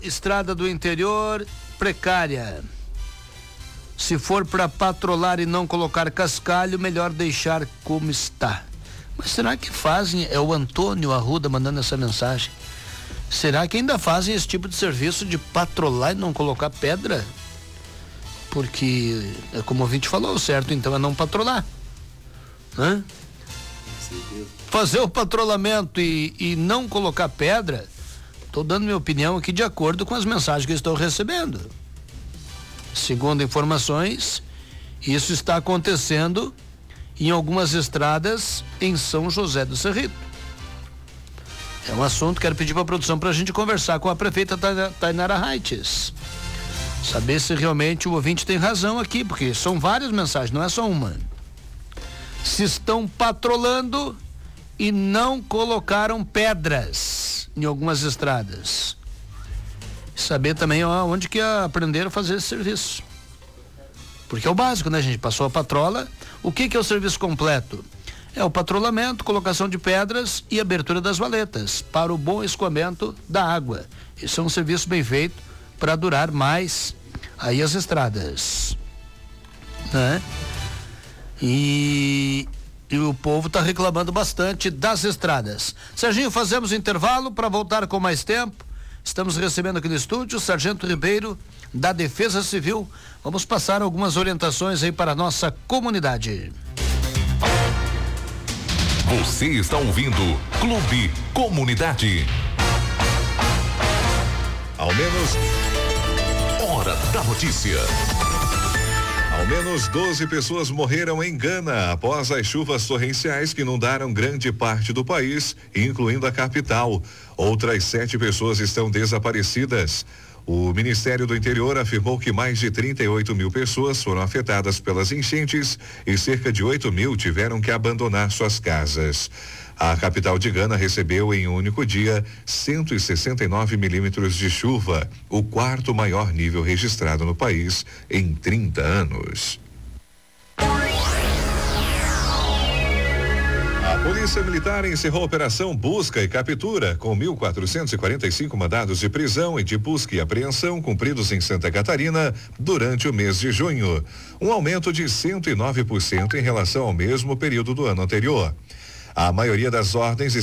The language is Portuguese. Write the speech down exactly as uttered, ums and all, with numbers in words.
Estrada do interior, precária. Se for para patrolar e não colocar cascalho, melhor deixar como está. Mas será que fazem? É o Antônio Arruda mandando essa mensagem. Será que ainda fazem esse tipo de serviço de patrolar e não colocar pedra? Porque, é como o ouvinte falou, certo então é não patrolar. Hã? Fazer o patrulhamento e, e não colocar pedra, estou dando minha opinião aqui de acordo com as mensagens que estou recebendo. Segundo informações, isso está acontecendo em algumas estradas em São José do Cerrito. É um assunto, quero pedir para a produção para a gente conversar com a prefeita Tainara Raites. Saber se realmente o ouvinte tem razão aqui, porque são várias mensagens, não é só uma. Se estão patrolando e não colocaram pedras em algumas estradas. Saber também ó, onde que aprenderam a fazer esse serviço. Porque é o básico, né, gente? Passou a patrola. O que que é o serviço completo? É o patrulhamento, colocação de pedras e abertura das valetas para o bom escoamento da água. Isso é um serviço bem feito para durar mais aí as estradas, né? E, e o povo está reclamando bastante das estradas. Serginho, fazemos intervalo para voltar com mais tempo. Estamos recebendo aqui no estúdio o Sargento Ribeiro da Defesa Civil. Vamos passar algumas orientações aí para a nossa comunidade. Você está ouvindo Clube Comunidade. Ao menos Hora da Notícia. Ao menos doze pessoas morreram em Gana após as chuvas torrenciais que inundaram grande parte do país, incluindo a capital. Outras sete pessoas estão desaparecidas. O Ministério do Interior afirmou que mais de trinta e oito mil pessoas foram afetadas pelas enchentes e cerca de oito mil tiveram que abandonar suas casas. A capital de Gana recebeu em um único dia cento e sessenta e nove milímetros de chuva, o quarto maior nível registrado no país em trinta anos. A Polícia Militar encerrou a operação Busca e Captura com mil quatrocentos e quarenta e cinco mandados de prisão e de busca e apreensão cumpridos em Santa Catarina durante o mês de junho, um aumento de cento e nove por cento em relação ao mesmo período do ano anterior. A maioria das ordens